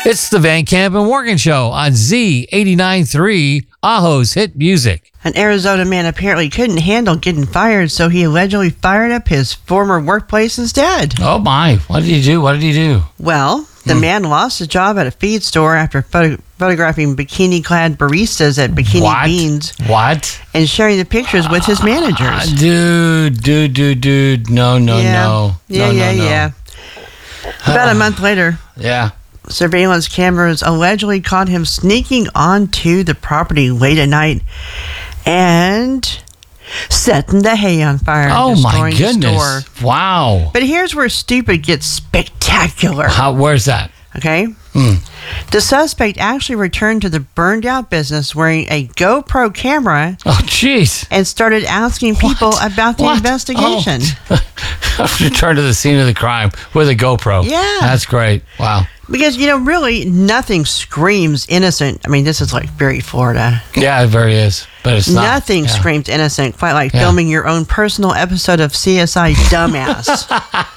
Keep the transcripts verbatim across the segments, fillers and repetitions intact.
It's the Van Camp and Morgan Show on Z eighty-nine point three, Aho's Hit Music. An Arizona man apparently couldn't handle getting fired, so he allegedly fired up his former workplace instead. Oh my, what did he do? What did he do? Well, the hmm. man lost his job at a feed store after photo- photographing bikini-clad baristas at Bikini what? Beans. What? And sharing the pictures with his managers. Uh, dude, dude, dude, dude. No, no, yeah. no. Yeah, no, yeah, no, no. yeah. About a month later. Yeah. Surveillance cameras allegedly caught him sneaking onto the property late at night and setting the hay on fire. Oh my the goodness. store. Wow. But here's where stupid gets spectacular. How, where's that? Okay. Mm. The suspect actually returned to the burned out business wearing a GoPro camera. Oh, jeez. And started asking people what? about the what? investigation. Oh. Return to the scene of the crime with a GoPro. Yeah. That's great. Wow. Because, you know, really nothing screams innocent. I mean, this is like very Florida. Yeah, it very is. But it's not. Nothing yeah. screams innocent, quite like yeah. filming your own personal episode of C S I Dumbass.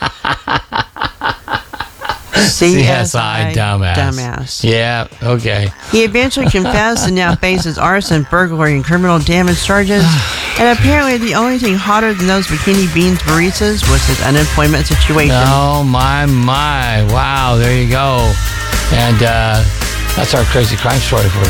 C S I Dumbass. Dumbass. Yeah, okay. He eventually confessed and now faces arson, burglary, and criminal damage charges. And apparently the only thing hotter than those Bikini Beans baristas was his unemployment situation. Oh, my, my. Wow, there you go. And uh, that's our crazy crime story for